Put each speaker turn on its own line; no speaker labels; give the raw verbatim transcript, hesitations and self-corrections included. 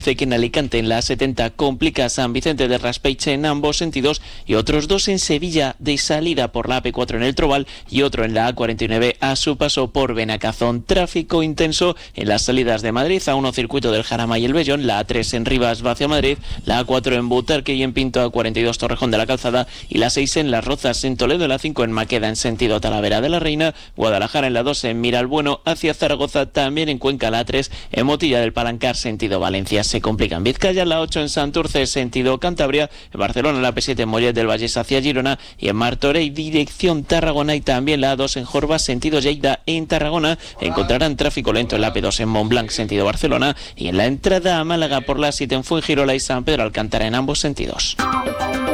que en Alicante en la A setenta complica San Vicente de Raspeiche en ambos sentidos y otros dos en Sevilla de salida por la A P cuatro en el Trobal y otro en la A cuarenta y nueve a su paso por Benacazón. Tráfico intenso en las salidas de Madrid, A uno circuito del Jarama y el Bellón, la A tres en Rivas va hacia Madrid, la A cuatro en Butarque y en Pinto, A cuarenta y dos Torrejón de la Calzada y la seis en Las Rozas en Toledo, la cinco en Maqueda en sentido Talavera de la Reina, Guadalajara en la dos en Miralbueno hacia Zaragoza, también en Cuenca la A tres en Motilla del Palancar sentido Valencia. Se complica en Vizcaya, la ocho en Santurce, sentido Cantabria, en Barcelona la P siete en Mollet del Vallés hacia Girona y en Martorell, dirección Tarragona, y también la A dos en Jorba, sentido Lleida en Tarragona. Encontrarán tráfico lento en la A P dos en Montblanc, sentido Barcelona, y en la entrada a Málaga por la siete en Fuengirola y San Pedro Alcántara en ambos sentidos.